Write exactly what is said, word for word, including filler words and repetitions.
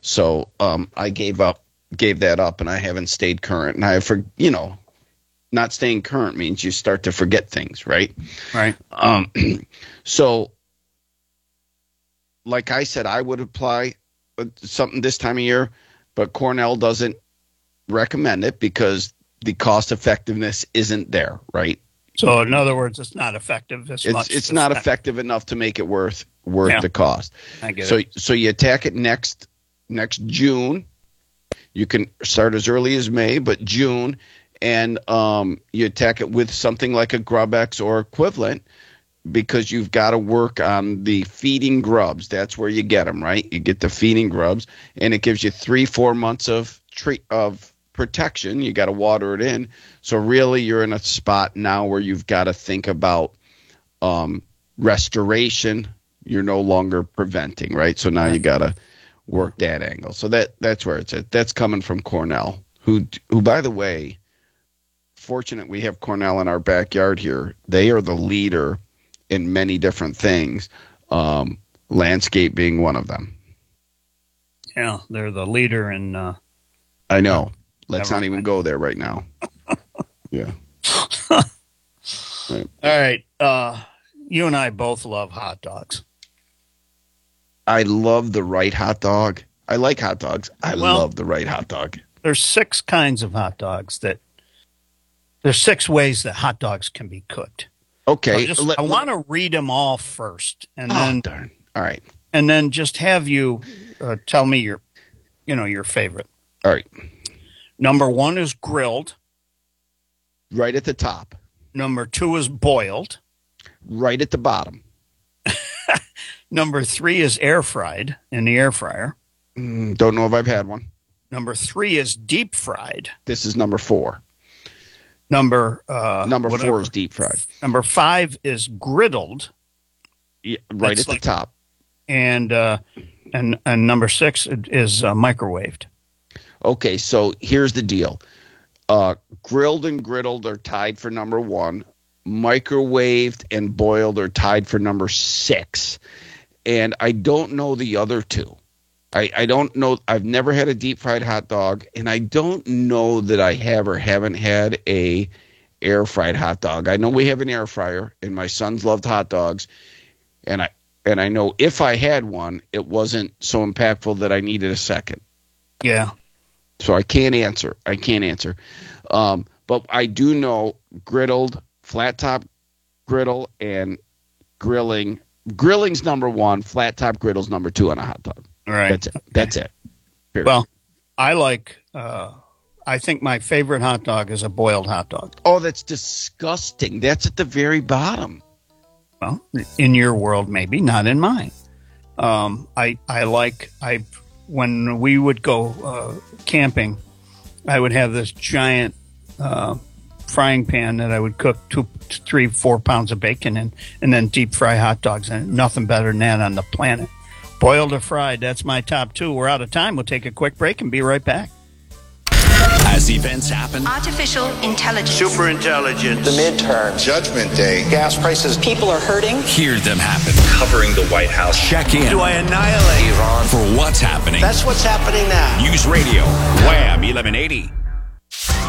So um, I gave up, gave that up, and I haven't stayed current. And I for you know, not staying current means you start to forget things, right? Right. Um, so, like I said, I would apply something this time of year, but Cornell doesn't recommend it because the cost effectiveness isn't there, right? So in other words, it's not effective as it's, much. It's not effective enough to make it worth worth yeah. the cost. I get so it. so you attack it next next June. You can start as early as May, but June, and um, you attack it with something like a GrubEx or equivalent, because you've got to work on the feeding grubs. That's where you get them, right? You get the feeding grubs, and it gives you three, four months of treat of protection. You got to water it in. So really, you're in a spot now where you've got to think about um, restoration. You're no longer preventing, right? So now you got to work that angle. So that that's where it's at. That's coming from Cornell, who who by the way, fortunate we have Cornell in our backyard here. They are the leader in many different things, um, landscape being one of them. Yeah, they're the leader in. Uh, I know. Let's Never not even mind. go there right now. Yeah. Right. All right. Uh, you and I both love hot dogs. I love the right hot dog. I like hot dogs. I Well- love the right hot dog. There's six kinds of hot dogs that. There's six ways that hot dogs can be cooked. Okay. So just, let- I want to read them all first, and Oh, then darn. All right. and then just have you uh, tell me your, you know, your favorite. All right. Number one is grilled. Right at the top. Number two is boiled. Right at the bottom. Number three is air fried in the air fryer. Mm, don't know if I've had one. Number three is deep fried. This is number four. Number uh, Number whatever. four is deep fried. Number five is griddled, Yeah, right That's at like- the top. and uh, and and number six is uh, microwaved. Okay, so here's the deal. Uh, grilled and griddled are tied for number one. Microwaved and boiled are tied for number six. And I don't know the other two. I, I don't know. I've never had a deep fried hot dog, and I don't know that I have or haven't had a air fried hot dog. I know we have an air fryer, and my sons loved hot dogs, and I and I know if I had one, it wasn't so impactful that I needed a second. Yeah. So I can't answer. I can't answer. Um, but I do know griddled, flat top griddle, and grilling. Grilling's number one. Flat top griddle's number two on a hot dog. All right. That's it. That's it. Period. Well, I like. Uh, I think my favorite hot dog is a boiled hot dog. oh, that's disgusting. That's at the very bottom. Well, in your world, maybe not in mine. Um, I I like I when we would go uh, camping, I would have this giant uh, frying pan that I would cook two, three, four pounds of bacon in, and then deep fry hot dogs in it. Nothing better than that on the planet. Boiled or fried, that's my top two. We're out of time. We'll take a quick break and be right back. As events happen, Artificial intelligence. Super intelligence. The midterm. Judgment Day. Gas prices. People are hurting. hear them happen. Covering the White House. Check in Do I annihilate Iran. for what's happening. That's what's happening now. News Radio, Wham eleven eighty.